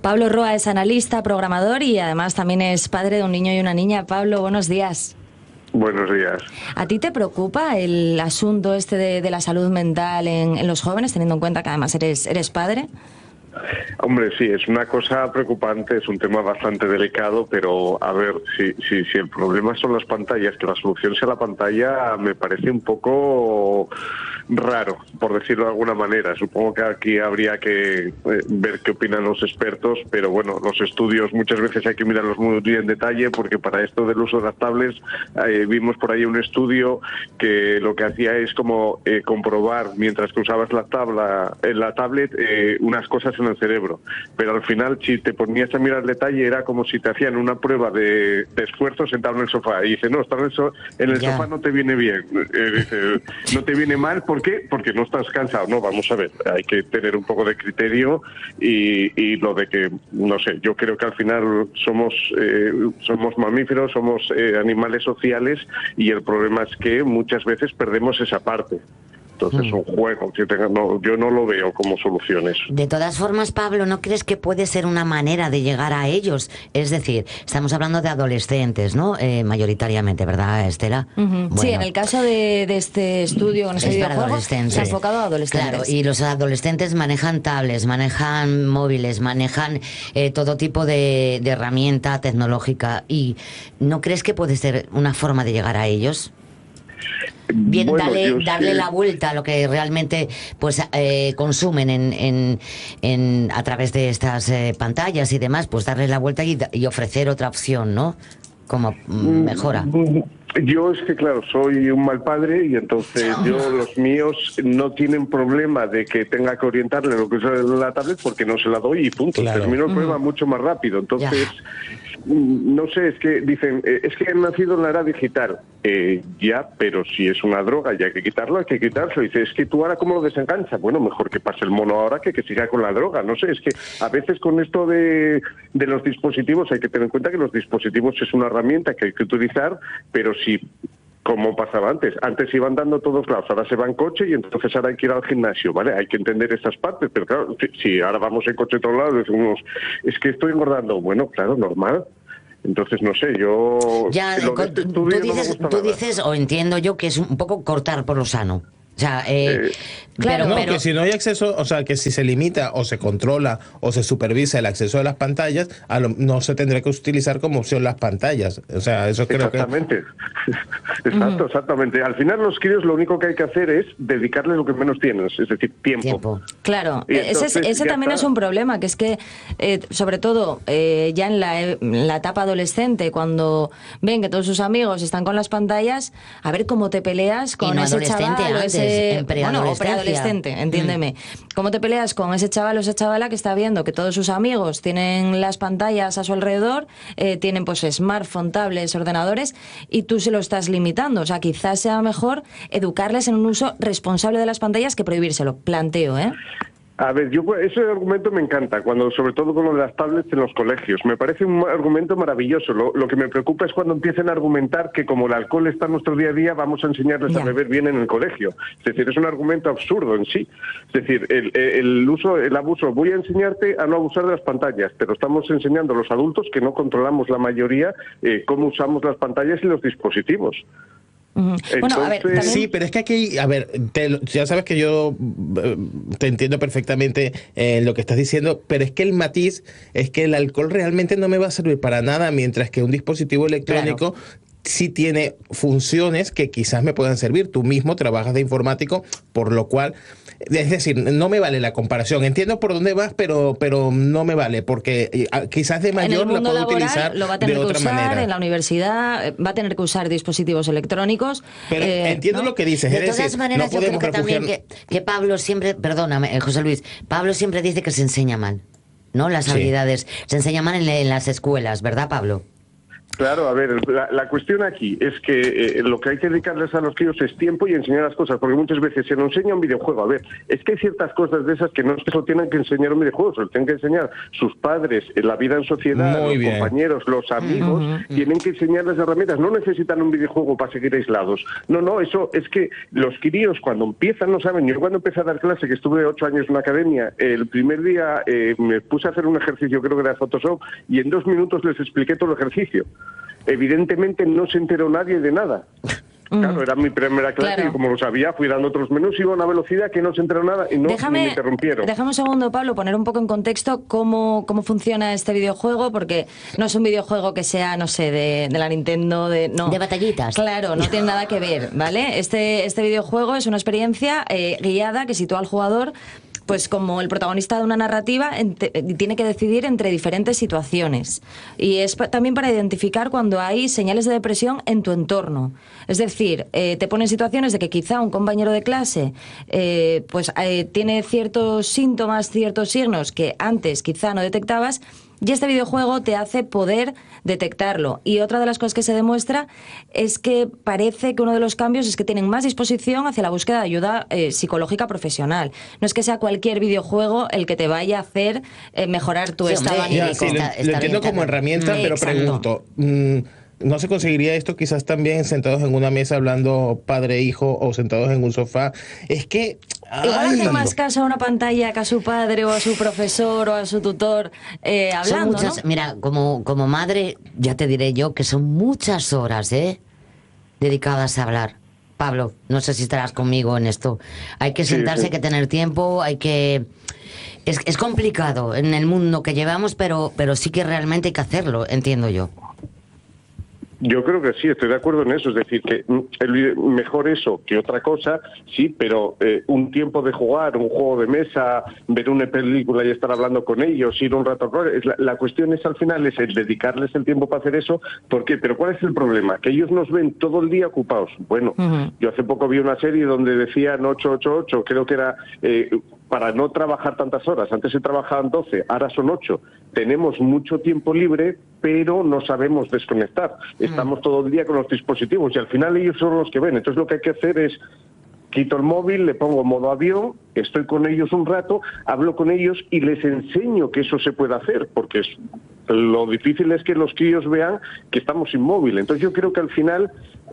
Pablo Roa es analista, programador y además también es padre de un niño y una niña. Pablo, buenos días. Buenos días. ¿A ti te preocupa el asunto este de la salud mental en los jóvenes, teniendo en cuenta que además eres padre? Hombre, sí, es una cosa preocupante, es un tema bastante delicado, pero a ver, si el problema son las pantallas, que la solución sea la pantalla, me parece un poco raro, por decirlo de alguna manera. Supongo que aquí habría que ver qué opinan los expertos, pero bueno, los estudios muchas veces hay que mirarlos muy bien en detalle, porque para esto del uso de las tablets vimos por ahí un estudio que lo que hacía es como comprobar mientras que usabas la tablet unas cosas en el cerebro, pero al final si te ponías a mirar el detalle era como si te hacían una prueba de esfuerzo sentado en el sofá y dice, no, estar en el sofá no te viene bien, dice, no te viene mal, ¿por qué? Porque no estás cansado. No, vamos a ver, hay que tener un poco de criterio y lo de que, no sé, yo creo que al final somos mamíferos, somos animales sociales y el problema es que muchas veces perdemos esa parte. Entonces, un juego, yo no lo veo como soluciones. De todas formas, Pablo, ¿no crees que puede ser una manera de llegar a ellos? Es decir, estamos hablando de adolescentes, ¿no? Mayoritariamente, ¿verdad, Estela? Bueno, sí, en el caso de este estudio, con ese videojuego, se ha enfocado a adolescentes. Claro, y los adolescentes manejan tablets, manejan móviles, manejan todo tipo de herramienta tecnológica. ¿Y no crees que puede ser una forma de llegar a ellos? Bien, bueno, darle la vuelta a lo que realmente pues consumen a través de estas pantallas y demás, pues darle la vuelta y ofrecer otra opción, ¿no? Como mejora. Yo es que, claro, soy un mal padre y entonces los míos no tienen problema de que tenga que orientarle lo que es la tablet porque no se la doy y punto. Claro. Termino el problema mucho más rápido. Entonces, no sé, es que dicen, es que han nacido en la era digital. Pero si es una droga y hay que quitarlo, hay que quitarlo. Dice, es que tú ahora cómo lo desenganchas. Bueno, mejor que pase el mono ahora que siga con la droga. No sé, es que a veces con esto de los dispositivos hay que tener en cuenta que los dispositivos es una herramienta que hay que utilizar, pero si, como pasaba antes iban dando todos lados, ahora se va en coche y entonces ahora hay que ir al gimnasio, ¿vale? Hay que entender estas partes, pero claro, si ahora vamos en coche a todos lados, decimos, es que estoy engordando. Bueno, claro, normal. Entonces, no sé, yo... Ya, tú dices, o entiendo yo, que es un poco cortar por lo sano. O sea, claro, pero que si no hay acceso, o sea, que si se limita o se controla o se supervisa el acceso a las pantallas, no se tendrá que utilizar como opción las pantallas. O sea, eso creo que... Exactamente. Exactamente. Al final los críos lo único que hay que hacer es dedicarles lo que menos tienes, es decir, tiempo. Claro, ese también es un problema, que es que, sobre todo, ya en la etapa adolescente, cuando ven que todos sus amigos están con las pantallas, a ver cómo te peleas con ese chaval o ese... o preadolescente, entiéndeme. ¿Cómo te peleas con ese chaval o esa chavala que está viendo que todos sus amigos tienen las pantallas a su alrededor, tienen pues smartphone, tablets, ordenadores, y tú se lo estás limitando? O sea, quizás sea mejor educarles en un uso responsable de las pantallas que prohibírselo. Planteo, ¿eh? A ver, ese argumento me encanta, sobre todo con lo de las tablets en los colegios. Me parece un argumento maravilloso. Lo que me preocupa es cuando empiecen a argumentar que como el alcohol está en nuestro día a día, vamos a enseñarles a beber bien en el colegio. Es decir, es un argumento absurdo en sí. Es decir, el abuso, voy a enseñarte a no abusar de las pantallas, pero estamos enseñando a los adultos que no controlamos la mayoría cómo usamos las pantallas y los dispositivos. Entonces, bueno, a ver, también... Sí, pero es que aquí, a ver, ya sabes que yo te entiendo perfectamente lo que estás diciendo, pero es que el matiz es que el alcohol realmente no me va a servir para nada, mientras que un dispositivo electrónico sí tiene funciones que quizás me puedan servir. Tú mismo trabajas de informático, por lo cual, es decir, no me vale la comparación. Entiendo por dónde vas, pero no me vale, porque quizás de mayor lo puedo utilizar lo va a tener de que otra usar, manera. En la universidad va a tener que usar dispositivos electrónicos. Pero entiendo lo que dices. De todas maneras, yo creo que también que Pablo siempre, perdóname, José Luis, Pablo siempre dice que se enseña mal, ¿no? Las habilidades se enseñan mal en las escuelas, ¿verdad, Pablo? Claro, a ver, la cuestión aquí es que lo que hay que dedicarles a los críos es tiempo y enseñar las cosas, porque muchas veces se nos enseña un videojuego. A ver, es que hay ciertas cosas de esas que no se lo tienen que enseñar un videojuego, se lo tienen que enseñar sus padres, la vida en sociedad, los compañeros, los amigos, tienen que enseñarles herramientas. No necesitan un videojuego para seguir aislados. No, eso es que los críos cuando empiezan no saben. Yo cuando empecé a dar clase, que estuve 8 años en una academia, el primer día me puse a hacer un ejercicio, creo que era Photoshop, y en 2 minutos les expliqué todo el ejercicio. Evidentemente no se enteró nadie de nada. Claro, era mi primera clase y como lo sabía, fui dando otros menús, iba a una velocidad que no se enteró nada y no me interrumpieron. Déjame un segundo, Pablo, poner un poco en contexto cómo funciona este videojuego, porque no es un videojuego que sea, no sé, de la Nintendo, no. De batallitas. Claro, no tiene nada que ver, ¿vale? Este videojuego es una experiencia guiada que sitúa al jugador pues como el protagonista de una narrativa tiene que decidir entre diferentes situaciones. Y es también para identificar cuando hay señales de depresión en tu entorno. Es decir, te pone en situaciones de que quizá un compañero de clase tiene ciertos síntomas, ciertos signos que antes quizá no detectabas, y este videojuego te hace poder detectarlo. Y otra de las cosas que se demuestra es que parece que uno de los cambios es que tienen más disposición hacia la búsqueda de ayuda psicológica profesional. No es que sea cualquier videojuego el que te vaya a hacer mejorar tu estado anímico. Sí, lo entiendo como herramienta, pero pregunto... ¿No se conseguiría esto quizás también sentados en una mesa hablando padre e hijo o sentados en un sofá? Es que... Igual hace más caso a una pantalla que a su padre o a su profesor o a su tutor hablando, son muchas, ¿no? Mira, como madre, ya te diré yo que son muchas horas dedicadas a hablar. Pablo, no sé si estarás conmigo en esto. Hay que sentarse, hay que tener tiempo, hay que... Es complicado en el mundo que llevamos, pero sí que realmente hay que hacerlo, entiendo yo. Yo creo que sí, estoy de acuerdo en eso. Es decir, que mejor eso que otra cosa, sí, pero un tiempo de jugar, un juego de mesa, ver una película y estar hablando con ellos, ir un rato a... La cuestión es al final es el dedicarles el tiempo para hacer eso. ¿Por qué? Pero ¿cuál es el problema? Que ellos nos ven todo el día ocupados. Bueno, yo hace poco vi una serie donde decían 888, creo que era... para no trabajar tantas horas. Antes se trabajaban 12, ahora son 8. Tenemos mucho tiempo libre, pero no sabemos desconectar. Estamos todo el día con los dispositivos y al final ellos son los que ven. Entonces lo que hay que hacer es quito el móvil, le pongo modo avión, estoy con ellos un rato, hablo con ellos y les enseño que eso se puede hacer, porque lo difícil es que los críos vean que estamos inmóviles. Entonces yo creo que al final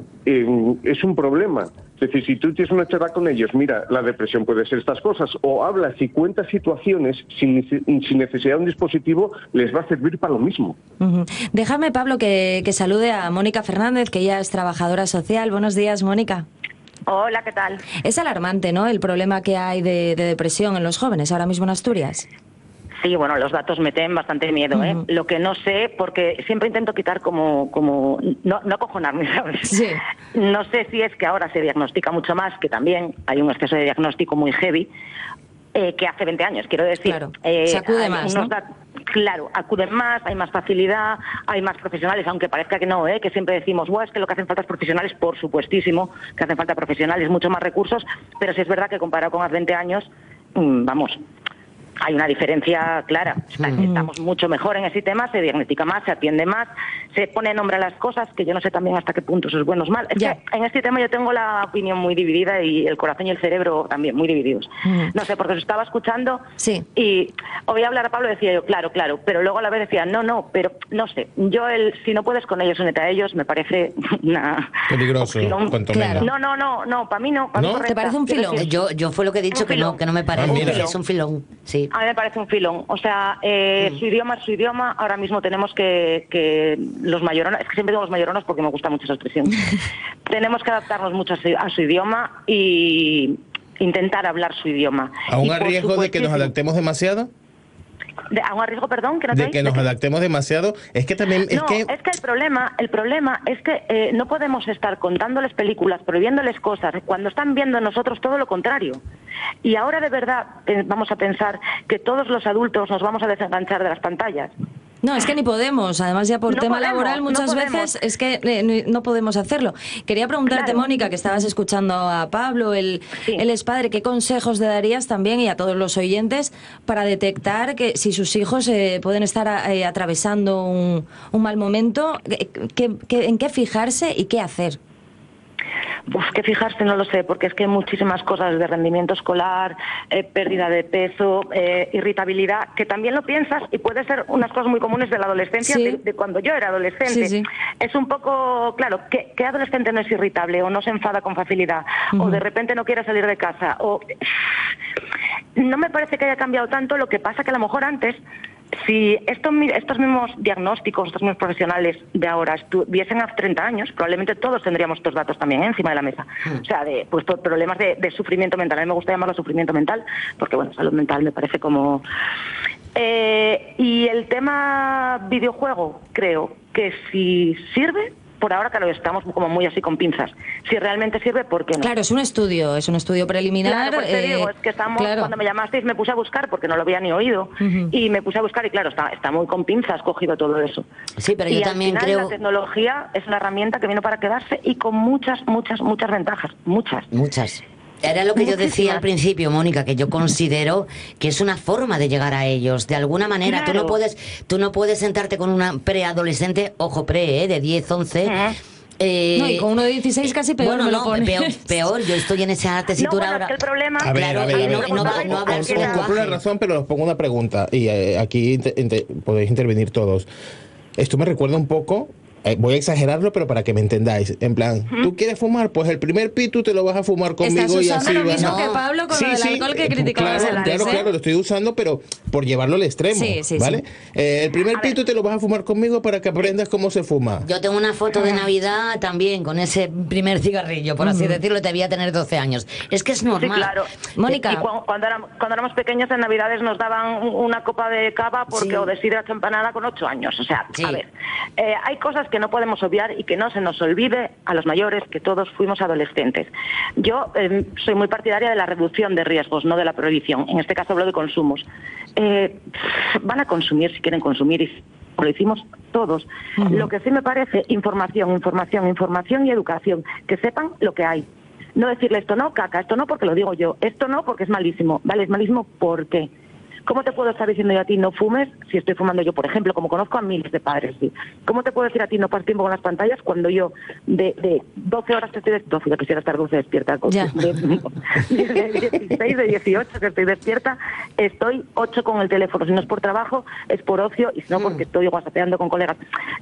es un problema. Es decir, si tú tienes una charla con ellos, mira, la depresión puede ser estas cosas, o hablas y cuentas situaciones sin necesidad de un dispositivo, les va a servir para lo mismo. Déjame, Pablo, que salude a Mónica Fernández, que ella es trabajadora social. Buenos días, Mónica. Hola, ¿qué tal? Es alarmante, ¿no?, el problema que hay de depresión en los jóvenes ahora mismo en Asturias. Sí, bueno, los datos meten bastante miedo, ¿eh? Lo que no sé, porque siempre intento quitar como no acojonarme, ¿sabes? Sí. No sé si es que ahora se diagnostica mucho más, que también hay un exceso de diagnóstico muy heavy, que hace 20 años, quiero decir. Claro, se acude más, ¿no? Claro, acuden más, hay más facilidad, hay más profesionales, aunque parezca que no, que siempre decimos, es que lo que hacen falta es profesionales, por supuestísimo, que hacen falta profesionales, mucho más recursos, pero sí es verdad que comparado con hace 20 años, vamos... Hay una diferencia clara. Estamos mucho mejor en ese tema, se diagnostica más, se atiende más, se pone nombre a las cosas, que yo no sé también hasta qué punto eso es bueno o es mal. Es que en este tema yo tengo la opinión muy dividida y el corazón y el cerebro también muy divididos. No sé, porque os estaba escuchando y oía hablar a Pablo y decía yo, claro, pero luego a la vez decía, no, pero no sé. Yo, si no puedes con ellos, únete a ellos, me parece una... Peligroso, cuanto menos. No, para mí no. ¿No? ¿Te parece un filón? Yo fue lo que he dicho, que no me parece. Es un filón, sí. A mí me parece un filón. O sea, su idioma es su idioma. Ahora mismo tenemos que los mayoronas, es que siempre digo los mayoronas porque me gusta mucho esa expresión, tenemos que adaptarnos mucho a su idioma y intentar hablar su idioma. ¿Aún a riesgo de que nos adaptemos demasiado? ¿A un riesgo, perdón? De que nos adaptemos demasiado. Es que también... Es que el problema es que no podemos estar contándoles películas, prohibiéndoles cosas, cuando están viendo en nosotros todo lo contrario. Y ahora de verdad vamos a pensar que todos los adultos nos vamos a desenganchar de las pantallas. No, es que ni podemos. Además, ya por No tema podemos, laboral muchas no veces podemos. es que no podemos hacerlo. Quería preguntarte, Claro. Mónica, que estabas escuchando a Pablo, él Sí. es padre, ¿qué consejos le darías también y a todos los oyentes para detectar que si sus hijos pueden estar atravesando un mal momento, en qué fijarse y qué hacer? Pues que fijarse, no lo sé, porque es que hay muchísimas cosas de rendimiento escolar, pérdida de peso, irritabilidad, que también lo piensas y puede ser unas cosas muy comunes de la adolescencia, Sí. de cuando yo era adolescente. Sí, sí. Es un poco, claro, ¿qué adolescente no es irritable o no se enfada con facilidad o de repente no quiere salir de casa? O no me parece que haya cambiado tanto, lo que pasa que a lo mejor antes, si estos mismos diagnósticos, estos mismos profesionales de ahora estuviesen hace 30 años, probablemente todos tendríamos estos datos también encima de la mesa. O sea, pues problemas de sufrimiento mental. A mí me gusta llamarlo sufrimiento mental, porque bueno, salud mental me parece como... y el tema videojuego, creo que si sirve... Por ahora, claro, estamos como muy así con pinzas. Si realmente sirve, ¿por qué no? Claro, es un estudio preliminar. Claro, pues te digo, es que estamos, claro. cuando me llamasteis me puse a buscar, porque no lo había ni oído, y me puse a buscar y claro, está muy con pinzas cogido todo eso. Sí, pero yo y también al final, creo... la tecnología es una herramienta que vino para quedarse y con muchas ventajas, muchas. Muchas. Era lo que yo decía al principio, Mónica, que yo considero que es una forma de llegar a ellos. De alguna manera, Claro. tú no puedes sentarte con una preadolescente, ojo, de 10, 11... No, y con uno de 16 casi peor bueno, me lo no, pones. peor, yo estoy en esa tesitura No, bueno, ahora. es que el problema... A ver, Claro, a ver, a ver. no hablan Os su compro la lenguaje. razón, pero os pongo una pregunta y aquí podéis intervenir todos. Esto me recuerda un poco, voy a exagerarlo, pero para que me entendáis. En plan, ¿tú quieres fumar? Pues el primer pito te lo vas a fumar conmigo Estás y usando así lo vas. mismo No. que Pablo con Sí, lo del sí, alcohol que criticabas claro, antes, claro, ¿eh? claro, lo estoy usando, pero por llevarlo al extremo, Sí, sí, ¿vale? sí. El primer pito te lo vas a fumar conmigo para que aprendas cómo se fuma. Yo tengo una foto de Navidad también con ese primer cigarrillo, por así decirlo, debía tener 12 años. Es que es Sí, normal. claro. Mónica. Y cuando éramos pequeños en Navidades nos daban una copa de cava porque, Sí. o de sidra champanada con 8 años. O sea, Sí. a ver, hay cosas que no podemos obviar y que no se nos olvide a los mayores que todos fuimos adolescentes. Yo soy muy partidaria de la reducción de riesgos, no de la prohibición. En este caso hablo de consumos. Van a consumir si quieren consumir y lo hicimos todos. Lo que sí me parece, información y educación. Que sepan lo que hay. No decirle esto no, caca, esto no porque lo digo yo, esto no porque es malísimo. Vale, es malísimo ¿por qué? ¿Cómo te puedo estar diciendo yo a ti no fumes si estoy fumando yo, por ejemplo, como conozco a miles de padres? ¿Sí? ¿Cómo te puedo decir a ti no pases tiempo con las pantallas cuando yo de 12 horas que estoy despierta, 12, yo quisiera estar 12 despierta, Ya. de 16, de 18 que estoy despierta, estoy 8 con el teléfono, si no es por trabajo, es por ocio y si no porque estoy whatsappeando con colegas.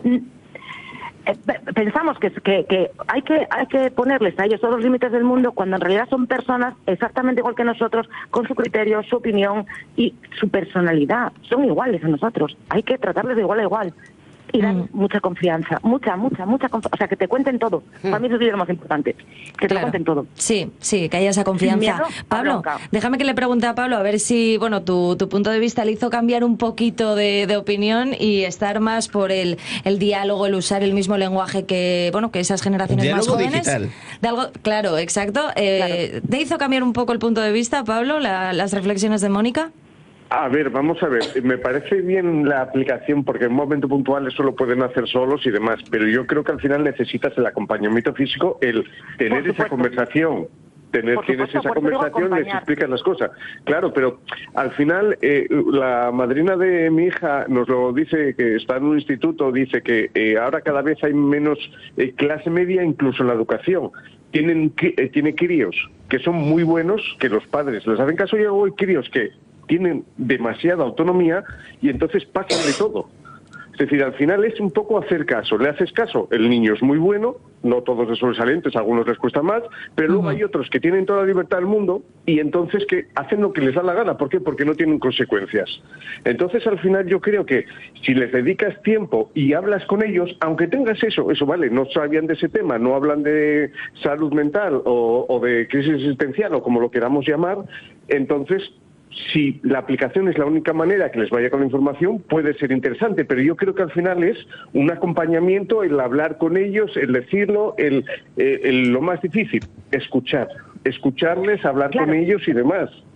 Pensamos que hay que ponerles a ellos todos los límites del mundo cuando en realidad son personas exactamente igual que nosotros, con su criterio, su opinión y su personalidad. Son iguales a nosotros. Hay que tratarles de igual a igual. Y dar mucha confianza, mucha confianza. O sea, que te cuenten todo. Para mí eso es lo más importante. Que te Claro. lo cuenten todo. Sí, que haya esa confianza. Miedo a Pablo, bronca. déjame que le pregunte a Pablo a ver si, bueno, tu punto de vista le hizo cambiar un poquito de opinión y estar más por el diálogo, el usar el mismo lenguaje que, bueno, que esas generaciones más Diálogo jóvenes. digital. De algo, claro, exacto. Claro. ¿Te hizo cambiar un poco el punto de vista, Pablo, las reflexiones de Mónica? A ver, vamos a ver, me parece bien la aplicación porque en un momento puntual eso lo pueden hacer solos y demás, pero yo creo que al final necesitas el acompañamiento físico, el tener Por esa supuesto. conversación. Tienes Por supuesto, esa por eso digo conversación, les acompañar. explicas las cosas. Claro, pero al final la madrina de mi hija nos lo dice, que está en un instituto, dice que ahora cada vez hay menos clase media incluso en la educación. Tiene críos que son muy buenos, que los padres les hacen caso y luego hay críos que tienen demasiada autonomía y entonces pasan de todo. Es decir, al final es un poco hacer caso. Le haces caso, el niño es muy bueno, no todos de sobresalientes, a algunos les cuesta más, pero luego hay otros que tienen toda la libertad del mundo y entonces que hacen lo que les da la gana. ¿Por qué? Porque no tienen consecuencias. Entonces, al final yo creo que si les dedicas tiempo y hablas con ellos, aunque tengas eso vale, no sabían de ese tema, no hablan de salud mental o de crisis existencial o como lo queramos llamar, entonces si la aplicación es la única manera que les vaya con la información, puede ser interesante, pero yo creo que al final es un acompañamiento, el hablar con ellos, el decirlo, lo más difícil, escucharles, hablar Claro. con ellos y demás.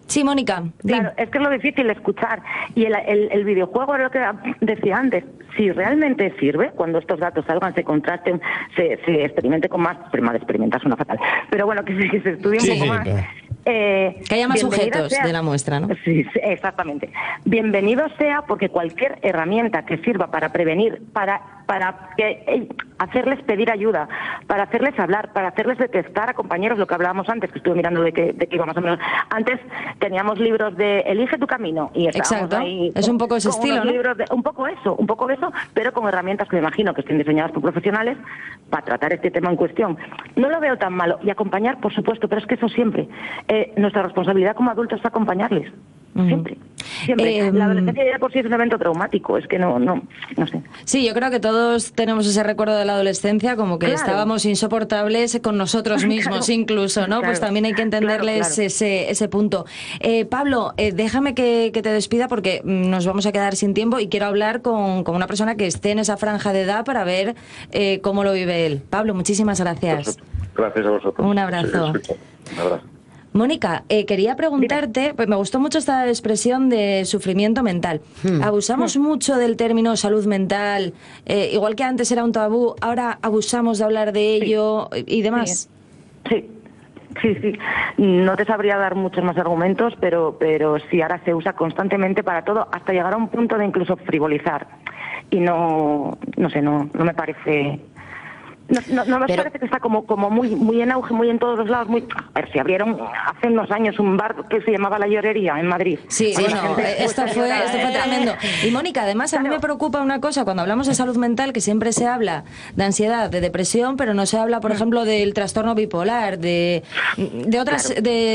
Sí, Mónica. Claro, es que es lo difícil de escuchar. Y el videojuego es lo que decía antes. Si realmente sirve, cuando estos datos salgan, se contrasten, se experimente con más, experimentar suena fatal, pero bueno, que se estudie un poco más. Claro. Que haya más sujetos de la muestra, ¿no? Sí, exactamente. Bienvenido sea, porque cualquier herramienta que sirva para prevenir, para hacerles pedir ayuda, para hacerles hablar, para hacerles detectar a compañeros, lo que hablábamos antes, que estuve mirando de que iba más o menos. Antes teníamos libros de Elige tu camino y estábamos Exacto. ahí. Es un poco ese estilo, ¿no? Libros un poco eso, pero con herramientas que me imagino que estén diseñadas por profesionales para tratar este tema en cuestión. No lo veo tan malo. Y acompañar, por supuesto, pero es que eso siempre. Nuestra responsabilidad como adultos es acompañarles. Siempre. La adolescencia ya por sí es un evento traumático, es que no sé. Sí, yo creo que todos tenemos ese recuerdo de la adolescencia, como que Claro. estábamos insoportables con nosotros mismos, Claro. incluso, ¿no? Claro. Pues también hay que entenderles Claro. ese punto. Pablo, déjame que te despida porque nos vamos a quedar sin tiempo y quiero hablar con una persona que esté en esa franja de edad para ver cómo lo vive él. Pablo, muchísimas gracias. Gracias a vosotros. Un abrazo. Sí, un abrazo. Mónica, quería preguntarte, pues me gustó mucho esta expresión de sufrimiento mental. ¿Abusamos mucho del término salud mental? Igual que antes era un tabú, ahora abusamos de hablar de ello y demás. Sí. No te sabría dar muchos más argumentos, pero sí, ahora se usa constantemente para todo, hasta llegar a un punto de incluso frivolizar. Y no me parece... No me parece que está como muy en auge, muy en todos los lados. A ver, si abrieron hace unos años un bar que se llamaba La Llorería en Madrid. Sí, bueno, esto fue tremendo. Y Mónica, además a mí me preocupa una cosa, cuando hablamos de salud mental, que siempre se habla de ansiedad, de depresión, pero no se habla, por ejemplo, del trastorno bipolar, de otras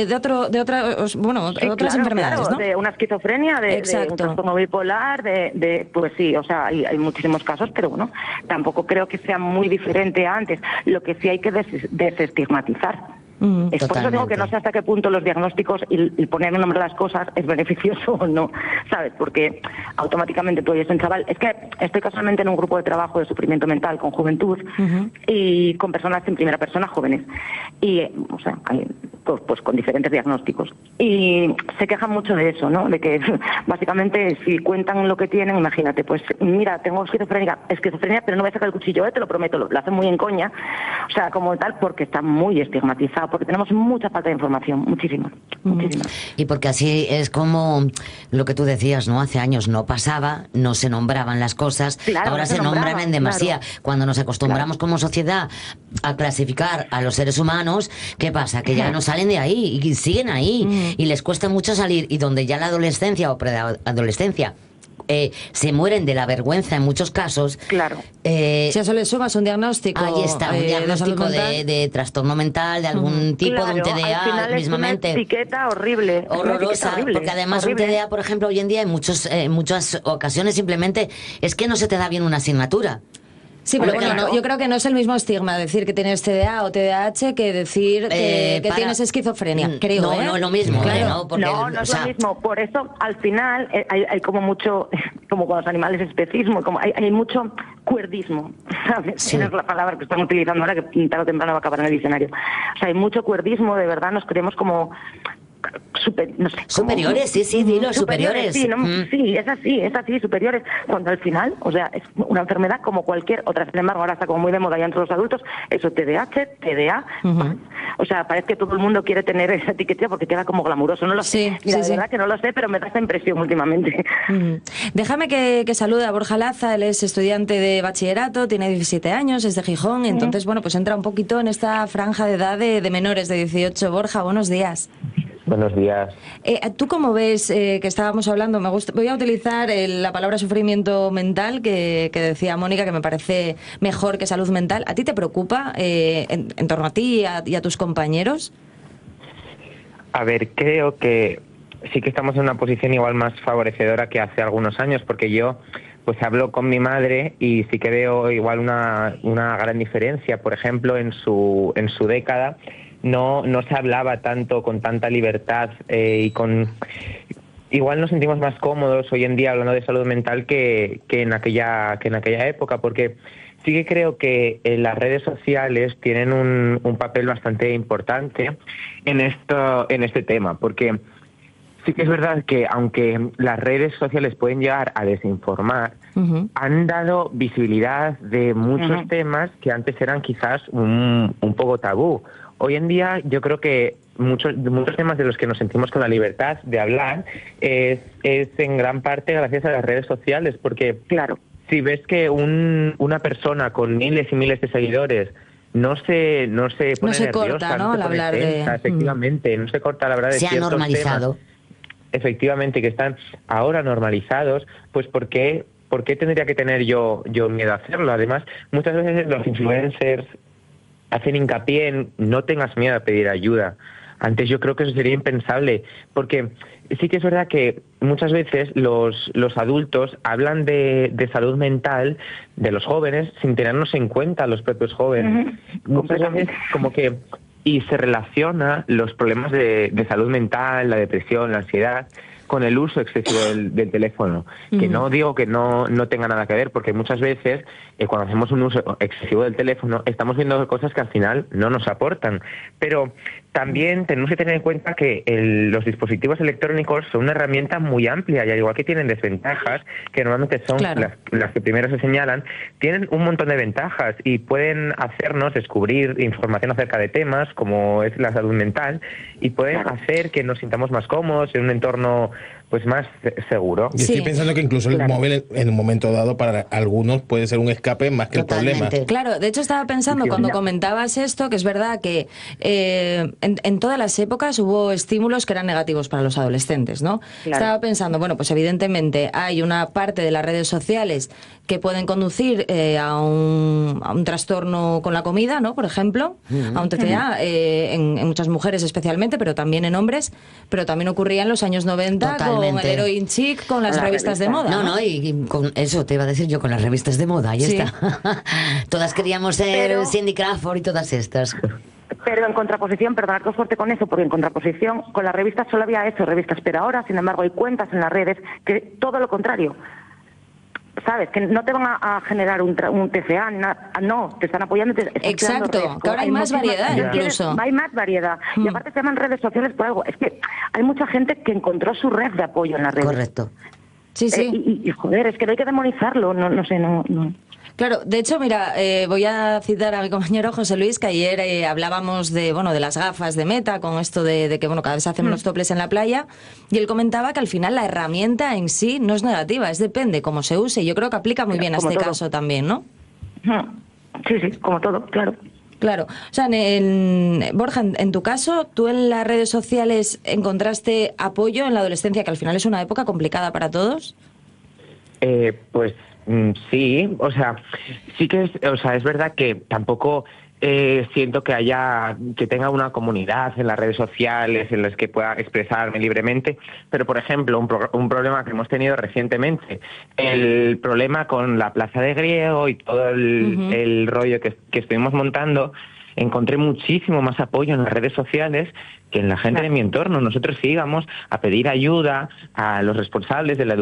otras enfermedades, ¿no? De una esquizofrenia, de un trastorno bipolar, pues sí, o sea, hay muchísimos casos, pero bueno, tampoco creo que sea muy diferente a antes. Lo que sí hay que desestigmatizar. Es por eso digo que no sé hasta qué punto los diagnósticos y poner un nombre a las cosas es beneficioso o no, ¿sabes? Porque automáticamente tú oyes un chaval... Es que estoy casualmente en un grupo de trabajo de sufrimiento mental con juventud y con personas en primera persona jóvenes. Y, o sea, pues con diferentes diagnósticos. Y se quejan mucho de eso, ¿no? De que básicamente si cuentan lo que tienen, imagínate, pues mira, tengo esquizofrenia, pero no voy a sacar el cuchillo, te lo prometo, lo hacen muy en coña, o sea, como tal, porque está muy estigmatizado, porque tenemos mucha falta de información, muchísima. Y porque así es como lo que tú decías, ¿no? Hace años no pasaba, no se nombraban las cosas, claro, ahora se nombran en demasía. Claro. Cuando nos acostumbramos como sociedad a clasificar a los seres humanos, ¿qué pasa? Que ya no salen de ahí y siguen ahí y les cuesta mucho salir, y donde ya la adolescencia o preadolescencia se mueren de la vergüenza en muchos casos. Claro. Si eso le sumas un diagnóstico. Ahí está, un diagnóstico de trastorno mental, de algún tipo, de un TDA, al final mismamente. Es una etiqueta horrible. Horrorosa, porque además un TDA, por ejemplo, hoy en día en muchas ocasiones simplemente es que no se te da bien una asignatura. Sí, pero bueno, yo creo que no es el mismo estigma decir que tienes TDA o TDAH que decir que tienes esquizofrenia, creo. No es lo mismo, claro. ¿no? Porque, no es lo mismo. Por eso, al final, hay como mucho, como con los animales especismo, como hay mucho cuerdismo, ¿sabes? Sí. Esa es la palabra que están utilizando ahora, que tarde o temprano va a acabar en el diccionario. O sea, hay mucho cuerdismo, de verdad, nos creemos como... superiores, sí, dilo, superiores. Sí, es así, superiores. Cuando al final, o sea, es una enfermedad como cualquier otra. Sin embargo, ahora está como muy de moda ya entre los adultos, eso, TDAH, TDA. O sea, parece que todo el mundo quiere tener esa etiqueta porque queda como glamuroso. No lo sé. Mira, de verdad que no lo sé, pero me da esa impresión últimamente. Déjame que salude a Borja Laza. Él es estudiante de bachillerato, tiene 17 años, es de Gijón. Entonces, bueno, pues entra un poquito en esta franja de edad de menores de 18. Borja, buenos días. Buenos días. ¿Tú cómo ves que estábamos hablando? Voy a utilizar la palabra sufrimiento mental que decía Mónica, que me parece mejor que salud mental. ¿A ti te preocupa en torno a ti y a tus compañeros? A ver, creo que sí que estamos en una posición igual más favorecedora que hace algunos años, porque yo pues hablo con mi madre y sí que veo igual una gran diferencia. Por ejemplo, en su década no se hablaba tanto, con tanta libertad igual nos sentimos más cómodos hoy en día hablando de salud mental que en aquella época, porque sí que creo que las redes sociales tienen un papel bastante importante en este tema, porque Sí que es verdad que aunque las redes sociales pueden llegar a desinformar, han dado visibilidad de muchos temas que antes eran quizás un poco tabú. Hoy en día yo creo que muchos temas de los que nos sentimos con la libertad de hablar es en gran parte gracias a las redes sociales, porque claro, si ves que una persona con miles y miles de seguidores no se pone nerviosa, corta, ¿no? no se al pone hablar tensa, efectivamente, no se corta al hablar de Se ha ciertos normalizado. temas, efectivamente, que están ahora normalizados, pues ¿por qué tendría que tener yo miedo a hacerlo? Además, muchas veces los influencers hacen hincapié en no tengas miedo a pedir ayuda. Antes yo creo que eso sería impensable, porque sí que es verdad que muchas veces los adultos hablan de salud mental de los jóvenes sin tenernos en cuenta los propios jóvenes. Muchas veces como que y se relaciona los problemas de salud mental, la depresión, la ansiedad, con el uso excesivo del teléfono. Que no digo que no tenga nada que ver, porque muchas veces cuando hacemos un uso excesivo del teléfono estamos viendo cosas que al final no nos aportan. Pero también tenemos que tener en cuenta que los dispositivos electrónicos son una herramienta muy amplia y al igual que tienen desventajas, que normalmente son las que primero se señalan, tienen un montón de ventajas y pueden hacernos descubrir información acerca de temas como es la salud mental y pueden hacer que nos sintamos más cómodos en un entorno pues más seguro. Yo estoy pensando que incluso el móvil en un momento dado para algunos puede ser un escape más que Totalmente. el problema. Claro, de hecho estaba pensando cuando comentabas esto, que es verdad que en todas las épocas hubo estímulos que eran negativos para los adolescentes, ¿no? Claro. Estaba pensando, bueno, pues evidentemente hay una parte de las redes sociales que pueden conducir a un trastorno con la comida, ¿no? Por ejemplo, a un TCA, en muchas mujeres especialmente, pero también en hombres, pero también ocurría en los años 90 con el Heroin Chic, con las revistas de moda. No, y con eso te iba a decir yo, con las revistas de moda, ahí está. Todas queríamos ser Cindy Crawford y todas estas. Pero en contraposición, perdonad que os fuerte con eso, porque en contraposición con las revistas solo había eso, revistas, pero ahora, sin embargo, hay cuentas en las redes que todo lo contrario. ¿Sabes? Que no te van a generar un TCA, no, te están apoyando. Exacto, que ahora hay más variedad incluso. Hay más variedad. Y aparte se llaman redes sociales por algo. Es que hay mucha gente que encontró su red de apoyo en las redes. Correcto. Sí, sí. Y joder, es que no hay que demonizarlo, no sé. Claro, de hecho, mira, voy a citar a mi compañero José Luis, que ayer hablábamos de las gafas de Meta, con esto de que cada vez hacen los toples en la playa, y él comentaba que al final la herramienta en sí no es negativa, depende cómo se use, y yo creo que aplica muy bien a este caso también, ¿no? Sí, como todo, claro. Claro, o sea, Borja, en tu caso, ¿tú en las redes sociales encontraste apoyo en la adolescencia, que al final es una época complicada para todos? Pues sí, o sea, sí que es verdad que tampoco siento que tenga una comunidad en las redes sociales en las que pueda expresarme libremente, pero por ejemplo, un problema que hemos tenido recientemente, el problema con la Plaza de Griego y todo el rollo que estuvimos montando, encontré muchísimo más apoyo en las redes sociales que en la gente de mi entorno. Nosotros sí íbamos a pedir ayuda a los responsables de la